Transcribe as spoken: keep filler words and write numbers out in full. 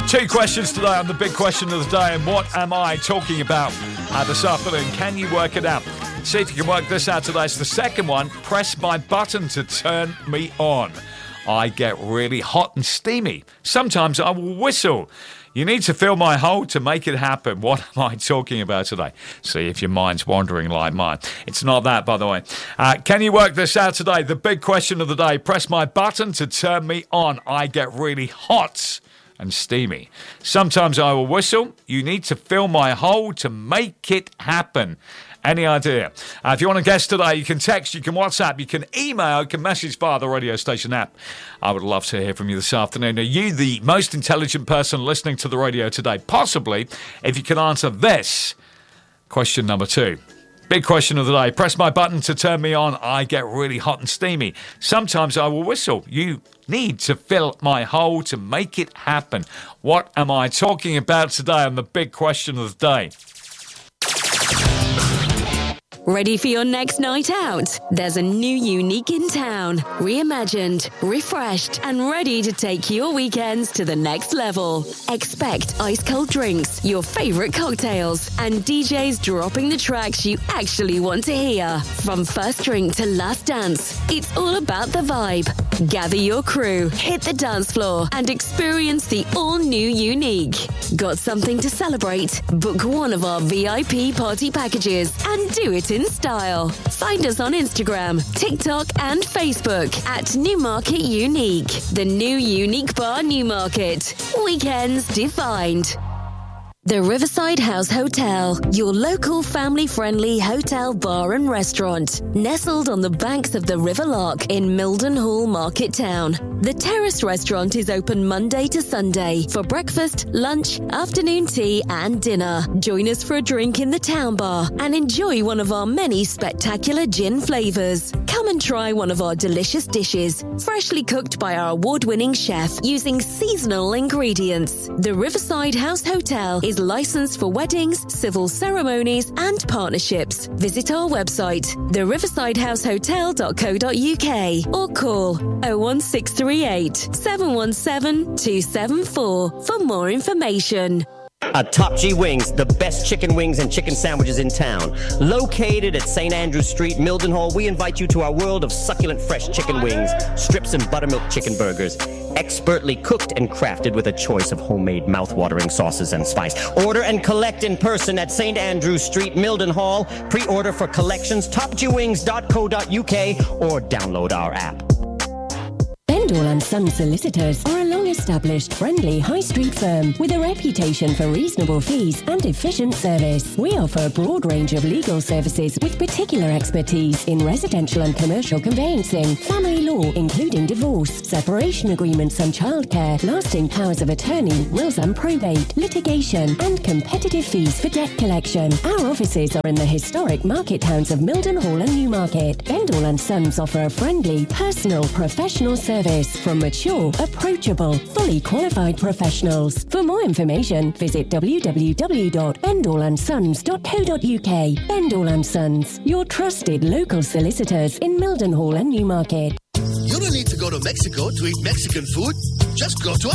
Two questions today on the big question of the day. And what am I talking about uh, this afternoon? Can you work it out? See if you can work this out today. It's the second one. Press my button to turn me on. I get really hot and steamy. Sometimes I will whistle. You need to fill my hole to make it happen. What am I talking about today? See if your mind's wandering like mine. It's not that, by the way. Uh, can you work this out today? The big question of the day. Press my button to turn me on. I get really hot and steamy. Sometimes I will whistle. You need to fill my hole to make it happen. Any idea? Uh, if you want to guess today, you can text, you can WhatsApp, you can email, you can message via the radio station app. I would love to hear from you this afternoon. Are you the most intelligent person listening to the radio today? Possibly, if you can answer this. Question number two. Big question of the day. Press my button to turn me on. I get really hot and steamy. Sometimes I will whistle. You need to fill my hole to make it happen. What am I talking about today on the big question of the day? Ready for your next night out? There's a new Unique in town. Reimagined, refreshed, and ready to take your weekends to the next level. Expect ice-cold drinks, your favorite cocktails, and D Js dropping the tracks you actually want to hear. From first drink to last dance, it's all about the vibe. Gather your crew, hit the dance floor, and experience the all-new Unique. Got something to celebrate? Book one of our V I P party packages and do it in style. Find us on Instagram, TikTok, and Facebook at Newmarket Unique. The new Unique Bar Newmarket. Weekends defined. The Riverside House Hotel, your local family-friendly hotel, bar and restaurant, nestled on the banks of the River Loch in Mildenhall Market Town. The Terrace Restaurant is open Monday to Sunday for breakfast, lunch, afternoon tea and dinner. Join us for a drink in the town bar and enjoy one of our many spectacular gin flavours. Come and try one of our delicious dishes, freshly cooked by our award-winning chef using seasonal ingredients. The Riverside House Hotel is licensed for weddings, civil ceremonies and partnerships. Visit our website, the riverside house hotel dot co dot uk or call oh one six three eight, seven one seven, two seven four for more information. At Top G Wings, the best chicken wings and chicken sandwiches in town. Located at Saint Andrew Street, Mildenhall, we invite you to our world of succulent fresh chicken wings, strips and buttermilk chicken burgers. Expertly cooked and crafted with a choice of homemade mouth-watering sauces and spice. Order and collect in person at Saint Andrew Street, Mildenhall. Pre-order for collections, top g wings dot co dot uk or download our app. Bendall and Sons Solicitors are a long-established, friendly high street firm with a reputation for reasonable fees and efficient service. We offer a broad range of legal services with particular expertise in residential and commercial conveyancing, family law, including divorce, separation agreements and childcare, lasting powers of attorney, wills and probate, litigation, and competitive fees for debt collection. Our offices are in the historic market towns of Mildenhall and Newmarket. Bendall and Sons offer a friendly, personal, professional service from mature, approachable, fully qualified professionals. For more information, visit w w w dot bendall and sons dot co dot uk. Bendall and Sons, your trusted local solicitors in Mildenhall and Newmarket. You don't need to go to Mexico to eat Mexican food. Just go to